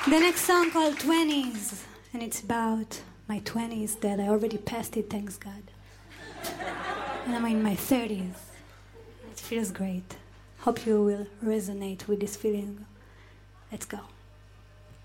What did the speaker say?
The next song called 20s, and it's about my 20s that I already passed it, thanks God. And I'm in my 30s. It feels great. Hope you will resonate with this feeling. Let's go.